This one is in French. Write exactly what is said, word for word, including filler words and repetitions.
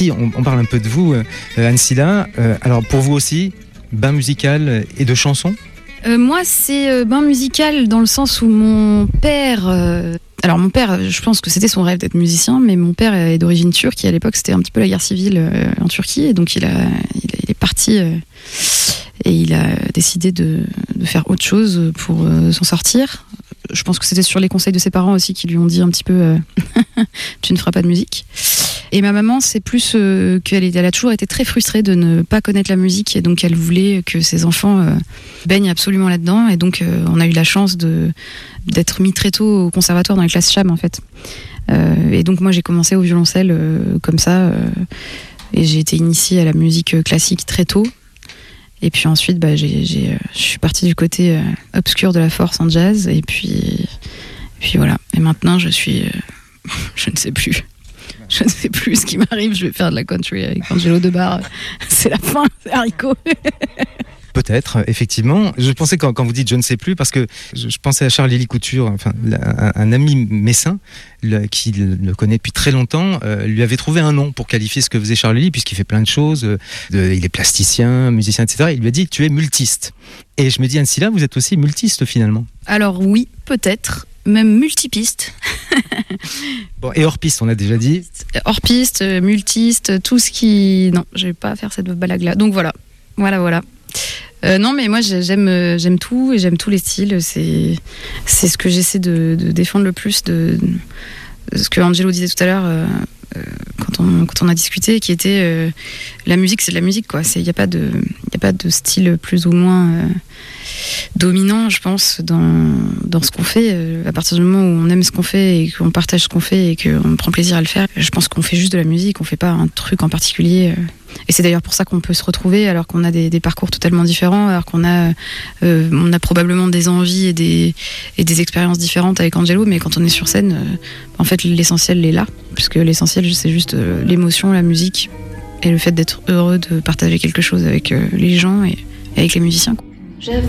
si on, on parle un peu de vous, euh, Anne-Silla, euh, alors pour vous aussi, bain musical et de chansons? euh, Moi, c'est euh, bain musical dans le sens où mon père... Euh... Alors mon père, je pense que c'était son rêve d'être musicien, mais mon père est d'origine turque et à l'époque c'était un petit peu la guerre civile euh, en Turquie, et donc il, a, il, a, il est parti euh, et il a décidé de, de faire autre chose pour euh, s'en sortir. Je pense que c'était sur les conseils de ses parents aussi qui lui ont dit un petit peu euh, tu ne feras pas de musique. Et ma maman, c'est plus euh, qu'elle elle a toujours été très frustrée de ne pas connaître la musique, et donc elle voulait que ses enfants euh, baignent absolument là-dedans. Et donc euh, on a eu la chance de, d'être mis très tôt au conservatoire dans les classes cham en fait. Euh, et donc moi j'ai commencé au violoncelle euh, comme ça, euh, et j'ai été initiée à la musique classique très tôt. Et puis ensuite, bah, j'ai, j'ai, euh, je suis partie du côté euh, obscur de la force en jazz, et puis, et puis voilà. Et maintenant, je suis, euh, je ne sais plus. Je ne sais plus ce qui m'arrive, je vais faire de la country avec Angelo Debar. C'est la fin, c'est haricot. Peut-être, effectivement. Je pensais quand, quand vous dites je ne sais plus, parce que je, je pensais à Charles-Élie Couture, enfin, un, un ami messin le, qui le connaît depuis très longtemps, euh, lui avait trouvé un nom pour qualifier ce que faisait Charles-Élie, puisqu'il fait plein de choses. Euh, de, il est plasticien, musicien, et cetera. Il lui a dit tu es multiste. Et je me dis, Anne-Silla, vous êtes aussi multiste finalement. Alors oui, peut-être. Même multipiste. Bon, et hors piste, on a déjà dit. Hors piste, multiste, tout ce qui... Non, je vais pas faire cette blague-là. Donc voilà, voilà, voilà. Euh, non, mais moi j'aime, j'aime tout et j'aime tous les styles. C'est, c'est ce que j'essaie de, de défendre le plus, de, de ce que Angelo disait tout à l'heure euh, euh, quand, on, quand on a discuté, qui était euh, la musique, c'est de la musique, quoi. Il n'y a pas de, y a pas de style plus ou moins euh, dominant, je pense, dans, dans ce qu'on fait. Euh, à partir du moment où on aime ce qu'on fait et qu'on partage ce qu'on fait et qu'on prend plaisir à le faire, je pense qu'on fait juste de la musique, on fait pas un truc en particulier. Euh. Et c'est d'ailleurs pour ça qu'on peut se retrouver alors qu'on a des, des parcours totalement différents, alors qu'on a, euh, on a probablement des envies et des, et des expériences différentes avec Angelo, mais quand on est sur scène, euh, en fait l'essentiel est là, puisque l'essentiel c'est juste euh, l'émotion, la musique et le fait d'être heureux de partager quelque chose avec euh, les gens et, et avec les musiciens, quoi. Je